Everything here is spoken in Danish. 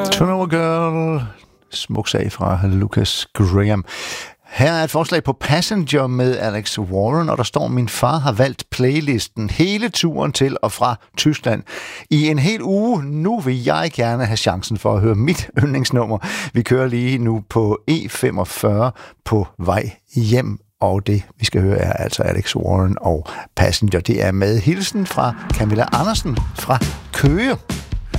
Turnover Girl, smuk sag fra Lucas Graham. Her er et forslag på Passenger med Alex Warren, og der står, min far har valgt playlisten hele turen til og fra Tyskland i en hel uge. Nu vil jeg gerne have chancen for at høre mit yndlingsnummer. Vi kører lige nu på E45 på vej hjem, og det vi skal høre er altså Alex Warren og Passenger. Det er med hilsen fra Camilla Andersen fra Køge.